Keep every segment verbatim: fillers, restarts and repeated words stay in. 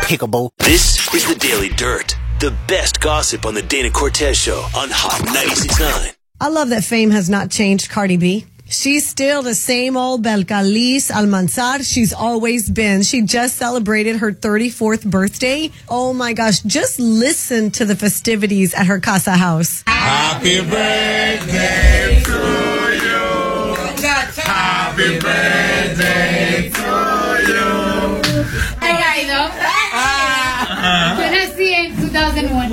despicable. This is the Daily Dirt, the best gossip on the Dana Cortez Show on Hot ninety-six point nine. I love that fame has not changed Cardi B. She's still the same old Belcalis Almanzar she's always been. She just celebrated her thirty-fourth birthday. Oh my gosh, just listen to the festivities at her casa house. Happy birthday to you. Happy birthday to you. Hey, ¿no? Ah. Yo nací en two thousand one.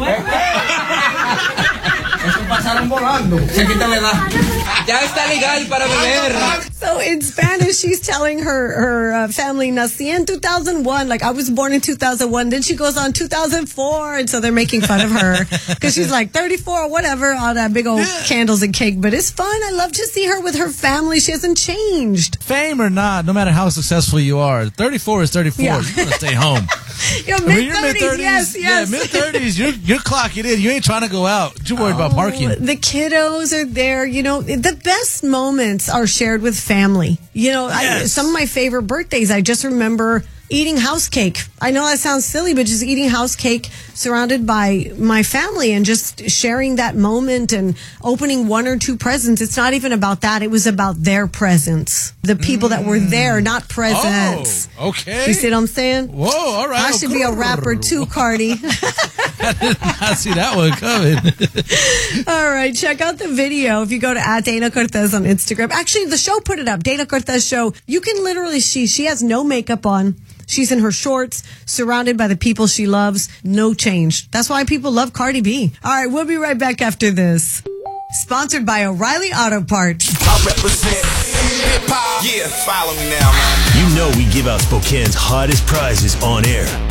Eso pasaron volando. Se quita la edad. Ya está legal para beber. So in Spanish, she's telling her her uh, family, nací en two thousand one. Like, I was born in two thousand one. Then she goes on two thousand four. And so they're making fun of her because she's like thirty-four or whatever, all that big old yeah. candles and cake. But it's fun. I love to see her with her family. She hasn't changed. Fame or not, no matter how successful you are, thirty-four is thirty-four. Yeah. You're going to stay home. Your mid-thirties, yes, yes. Yeah, mid-thirties, you're, you're clocking in. You ain't trying to go out. You're worried oh, about parking. The kiddos are there. You know, the best moments are shared with family. You know, yes. I, some of my favorite birthdays, I just remember eating house cake. I know that sounds silly, but just eating house cake surrounded by my family and just sharing that moment and opening one or two presents. It's not even about that. It was about their presents. The people mm. that were there, not presents. Oh, okay. You see what I'm saying? Whoa, all right. I should be a rapper too, Cardi. I did not see that one coming. All right, check out the video if you go to at Dana Cortez on Instagram. Actually, the show put it up, Dana Cortez Show. You can literally see she has no makeup on. She's in her shorts, surrounded by the people she loves. No change. That's why people love Cardi B. All right, we'll be right back after this. Sponsored by O'Reilly Auto Parts. I represent hip-hop. Yeah, follow me now, man. You know we give out Spokane's hottest prizes on air.